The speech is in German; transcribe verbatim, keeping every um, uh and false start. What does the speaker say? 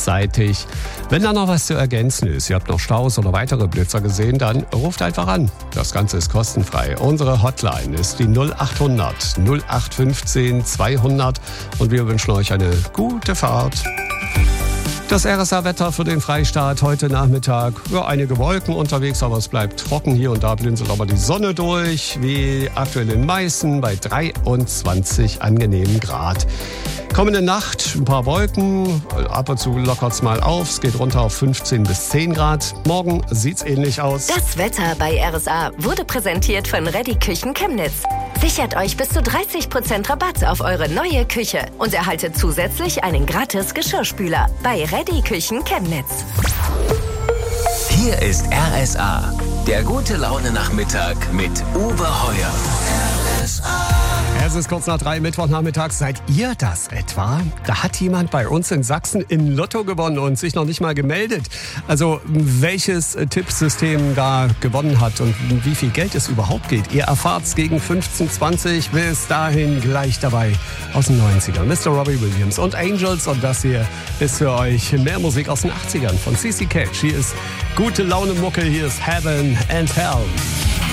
rechtzeitig. Wenn da noch was zu ergänzen ist, ihr habt noch Staus oder weitere Blitzer gesehen, dann ruft einfach an. Das Ganze ist kostenfrei. Unsere Hotline ist die null acht hundert null acht fünfzehn zweihundert und wir wünschen euch eine gute Fahrt. Das R S A-Wetter für den Freistaat heute Nachmittag. Ja, einige Wolken unterwegs, aber es bleibt trocken. Hier und da blinzelt aber die Sonne durch, wie aktuell in Meißen bei dreiundzwanzig angenehmen Grad. Kommende Nacht ein paar Wolken, ab und zu lockert es mal auf. Es geht runter auf fünfzehn bis zehn Grad. Morgen sieht's ähnlich aus. Das Wetter bei R S A wurde präsentiert von Reddy Küchen Chemnitz. Sichert euch bis zu dreißig Prozent Rabatt auf eure neue Küche und erhaltet zusätzlich einen gratis Geschirrspüler bei Reddy Küchen Chemnitz. Hier ist R S A, der gute Laune-Nachmittag mit Uwe Heuer. R S A. Es ist kurz nach drei, Mittwochnachmittag. Seid ihr das etwa? Da hat jemand bei uns in Sachsen im Lotto gewonnen und sich noch nicht mal gemeldet. Also welches Tippsystem da gewonnen hat und wie viel Geld es überhaupt geht. Ihr erfahrt's gegen fünfzehn zwanzig. Bis dahin gleich dabei aus den neunzigern. Mister Robbie Williams und Angels. Und das hier ist für euch mehr Musik aus den achtzigern von C C Catch. Hier ist gute Laune Mucke. Hier ist Heaven and Hell.